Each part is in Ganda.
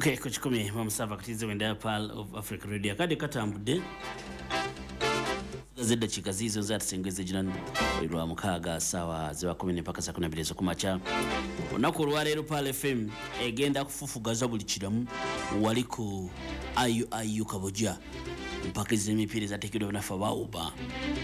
Okay, kuchikumi mamusava katize wenda Pearl of Africa Radio kade katambude zedda chikazizo zatusengeze jinani oirwa mukaga sawa ziwa 10 mpaka saa 12 zokumacha onako lwalero Pearl FM egenda kufufugaza buli kiramu waliko ayu kaboja mpaka izemipire zatekedwa nafa bauba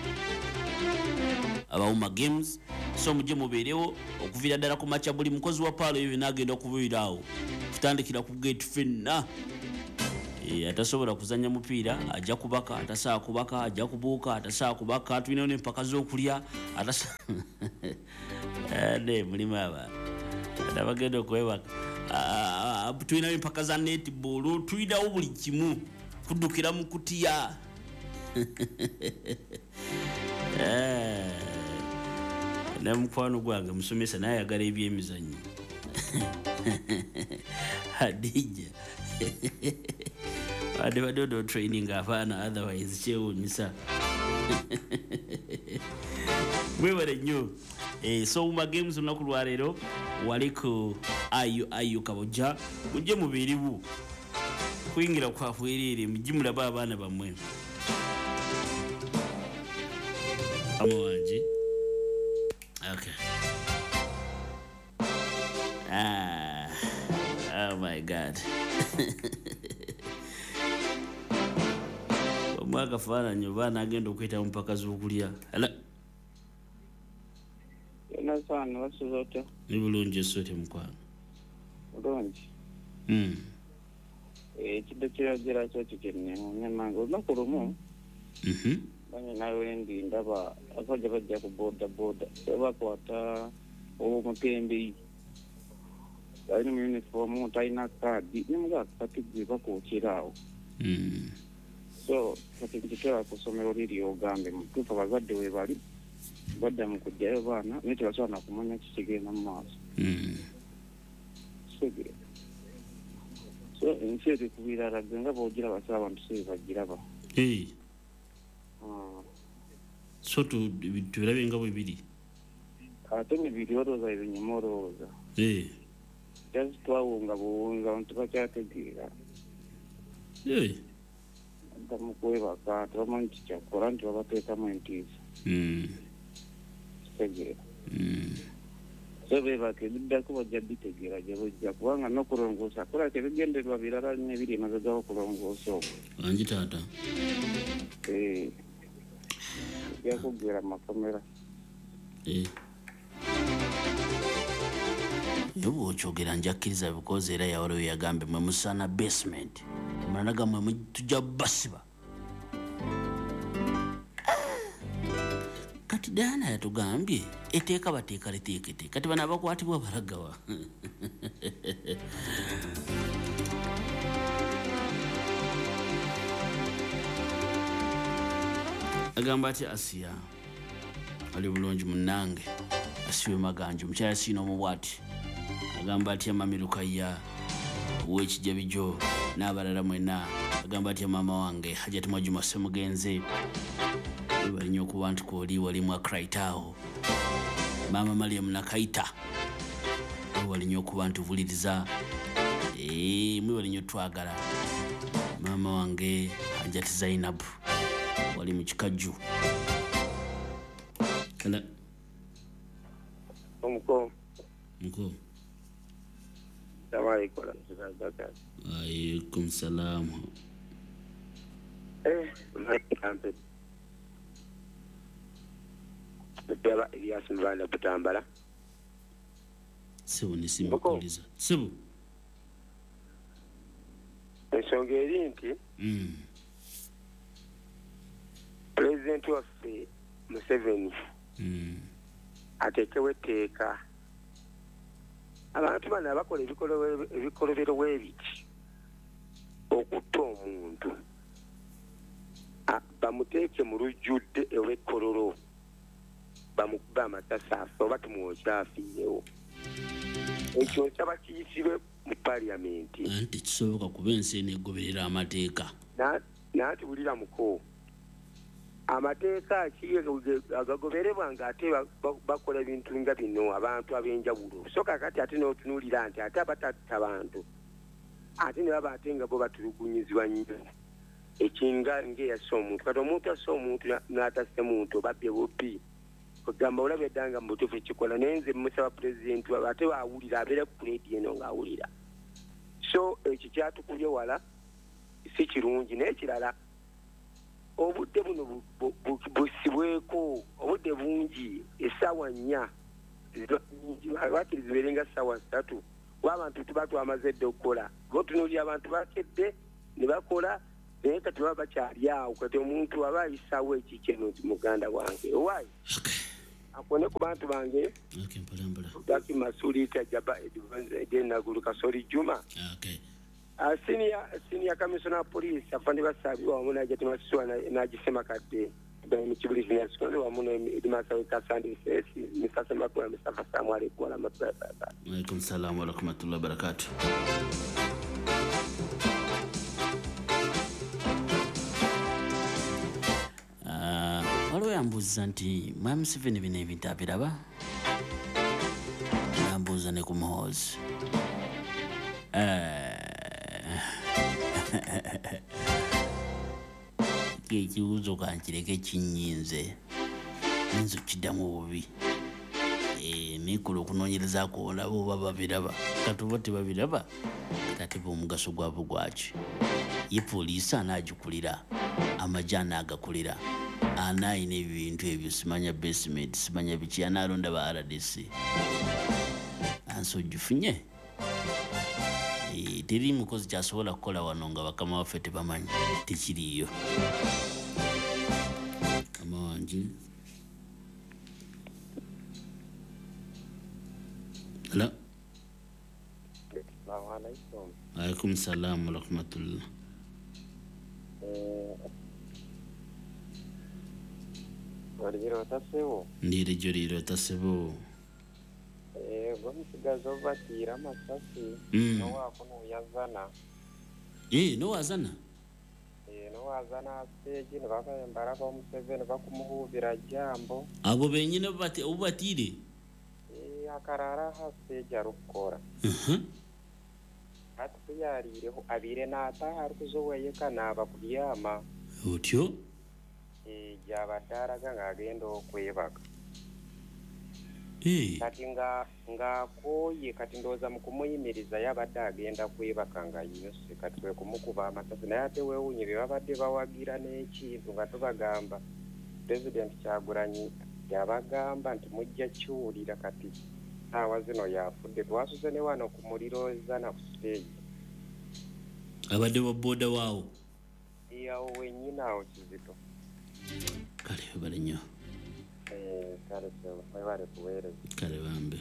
abauma games so muje muberewo okuvira dala kumacha buli mukozi wa Pearl yewe nagenda kubirawo tutandikira ku gate fenna atasobola kuzanya mupiira ajja kubaka atasaa kubaka ajja kubuuka atasaa kubaka tulina ne mpaka z'okulya atasaa ne mulima aba abagenda okwebaka tulina mpaka za netball tulinawo buli kimu kuddukira mu kutiya na mukwano gwange musomesa naye ayagala ebyemizannyo Hadija ade badodo training afana otherwise chewunyisa webale nnyo so uma games unakulwa lero waliko ayu kaboja muje mubiribu kuingira kwa fwerere mujimula babana bamwe amwaji okay oh my god mwaka fana nyobana agenda okweta mpaka z'okulya ala ena sana wasuzote ni bulungi sote mukwana bulungi kidde kiragira kyo kikenne nyamango nakulumu banye nayo ndi ndaba akoje bajja ku boda bakwata omupembe ari mu uniform taina kadi nimuga kati bakokirawo so kati kitera kusomero liri ogambe mutufa bazadde we bali badda mu kujjayo bana niti basona kumanya kikigenda mu maaso so inseri kubirara ganga bogira basaba abantu se bagiraba so tubirabe ngabo bibiri ate mu video roza ibinyomoroza just twawunga buwunga abantu bakyategeera ndamukwebaka turamanyi kyakora nti babateekamu entiisa kitegeera so bebake biddako bajja bitegeera gye bujja kubanga n'okulongoosa kola tebigenderwa birala n'ebiri emabegao okulongoosa okwo angi taata ojja kuggera mu makomera ndobo okyogera njakkiriza bikoze era yawalayo yagambe mwe musana basement managa mwe tujja basiba kati Diana yatugambye eteeka bateeka liteekete kati bana abakwatibwa baragawa agamba ati Asiya ali bulungi munange asiwe maganjo mukyala sino mubwati agamba ati amamiruka ya w'ekijabijo n'abalala mwena agamba ati mama wange Hajati Mwajuma Semugenze bali nnyo okuba nti kooli wali mu akraitaawo mama Mariam Nakaita wali nnyo okuba nti vuliriza mwe wali nnyo twagala mama wange Hajati Zainabu wali mu kikajju kala omuko Alaikum salam. Kampe. Beba Elias Mvana Butambala. Sibu nisimukuliza. Sibu. Ensonga eri nti President waffe Museveni ateekewo etteeka abantu bano abakola ebikolobero w'ebiti okutta omuntu bamuteeke mu lujjudde ew'ekkololo bamukuba amasasi afe oba tumwokya afiirewo ekyo nsaba kiyisibwe mu paliyamenti anti kisoboka kuba ensi eneegoberera amateeka naati wulira muko amateeka agagoberebwa ng'ate bakola ebintu nga bino abantu ab'enjawulo so kakati ate n'otunuulira nti ate abatatta abantu ate ne baba ate nga bo batulugunyizibwa nnyo ekinga ng'eyassa omuntu kati omuntu assa omuntu n'atasse muntu babbye bubbi kugamba olabye eddanga mu butuufu ekikola naye nze musaba pulezidenti ate waawulira abeere ku leediyo eno ng'awulira so ekyo kyatukubye wala si kirungi naye kirala obudde buno busibweko obudde bungi essaawa 4 bakiri zibeerenga essaawa 3 abantu tuba twamaze dde okukola gotunuulira abantu bakedde ne bakola naye kati baba bakyali awo kati omuntu aba ayisaawo ekikeno nti muganda wange owaayi akone ku bantu bange Dr. Masulita Jaba Ednagulu Kasori Juma senior commissioner police afande basabiwa wamu najati maswa nagisema kadde mu kibuli kya sikole wamu edimasa kasandi sesi misasema kwa misafa samu alikuwa na matata. Alaikum salam wa rahmatullahi wa barakatuh. Waliwo yambuuza nti Mwami Museveni bino ebintu abiraba? Yambuuza ne ku Muhoozi. Ekibuuzo kankireke kinyinze nze kiddamu bubi nikula okunoonyerezaako olaba oba babiraba kati oba tebabiraba ate b'omugaso gwabo gwaki ye poliisi anaagikulira amagye anaagakulira anaayina ebintu ebyo simanya basement simanya biki anaalonda ba RDC ansi ogifunye teri mukozi kyasobola kukola wano nga bakama waffe tebamanyi tekiriyo kama wange hello alaikum salam wa rahmatullah ndire joriro tasebo Gomusigazo batira amasasi no wakono yazana no wazana no wazana stage ne bakayembara ba Museveni bakumuhubira jambo abo benyine ubatire akarara ha stage arukora ati yarireho abire nata hari kuzoweyeka naba kubyama utyo jabadaraga ngagendo kwebaka kati nga koye kati ndoza mukumuyimiriza yabadde agenda kwebaka nga yose kati kwe kumukuba amasasi naye ate weewunye bye babadde bawagira n'ekintu nga tubagamba President Kyagulanyi yabagamba nti mujja kiwulira kati saawa zino yafudde twasuze ne wano ku muliro zana ku stage abadde wa boda waawo yawo wenyina awo Kizito kale bali nnyo kale sewa wale kuwele kale bambe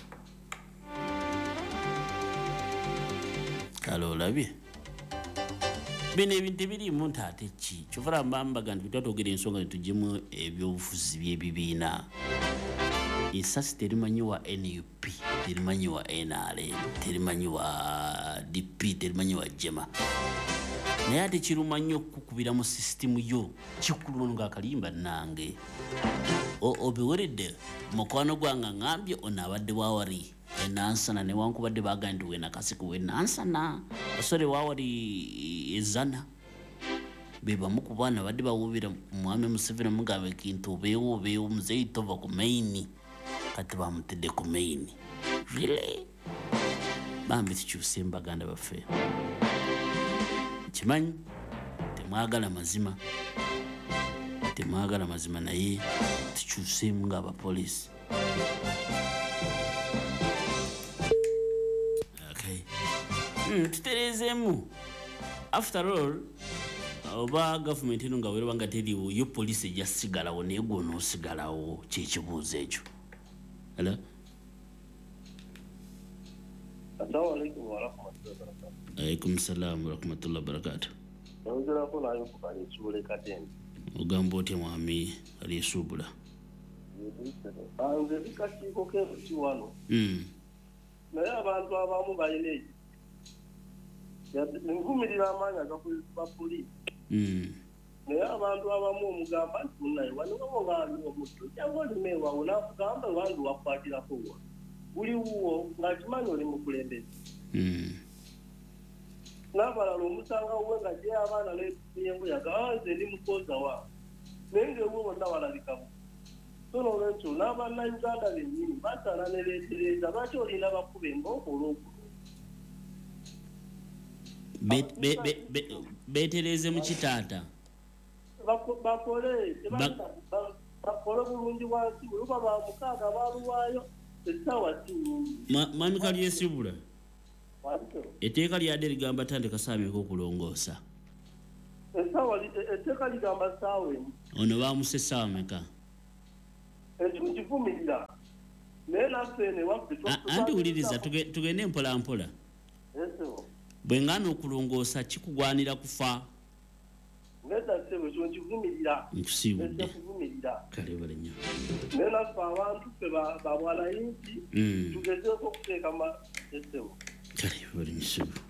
kale olabye bino ebintu birimu ntaate ki kyovula mbambaga nti bitwatogera ensonga netuggyemu ebyobufuzi by'ebibiina esasi terimanyiwa NUP terimanyiwa NRM terimanyiwa DP terimanyiwa Jema naye ate kiruma nnyo okukubira mu sisitimu yo kikulu ng'akalimba nange obiweredde mukwano gwange ngambye onaabadde wawari enansana newankubadde bagamba nti wenakasiku wenansana osore wawari ezana bebamu ku baana badde bawubira Mwami Museveni mugamba ekintu obeewo muzeeyi tova ku maini kati bamutedde ku maini really bambi tukyuse mbaganda baffe kimanyi temwagala mazima naye tukyuseemu ng'abapoliisi okay tutereezeemu after all oba gavumenti eno nga weeraba nga teriwo yo poliisi ejja sigalawo naye gwe onoosigalawo kyekibuuzo ekyo hello Assalamu alaikum wa rahmatullahi wa barakatuh. Alaikum salam wa rahmatullahi wa barakatuh. Nzira ko nayo kubali subule katende. Ogamba otya mwami ali esubula? Anze bikatiko ke kiwano. Naye abantu abamu balina nvumirira amaanyi agakuba poliisi. Naye abantu abamu omugamba nti munaye wano ngaali omutto kyangwa limewa onakugamba wandu wakwatirakowa. Buli wuwo ng'akimanyi oli mukulembeze. n'abalala omusanga uwenga gye abaana n'eyengo yagaanze ndi mukoza wa naye ng'ebwe bonna balabikamu so n'olwekyo n'abannayuganda bennyini basaana ne leetereza lwaki olina bakuba embooko olwokulu beetereze mu kitaata bakole bulungi wansi luba bamukaaga baluwaayo essaawa sinyingi mwami Kalyesibula etteeka lyadde ligamba tandika saameka okulongoosa etteeka ligamba ssaawa emu ono baamuse essaawa meka ekimu kivumirira naye naffe eno ewaffe anti wuliriza tugende mpola mpola bwe ngaana okulongoosa kikugwanira kufa nedasebo kino kivumirira nkusiibudde kalebale nnyo naye naffe abantu ffe babwalayingi tugezeeko okuteeka esebo kalebale nnyo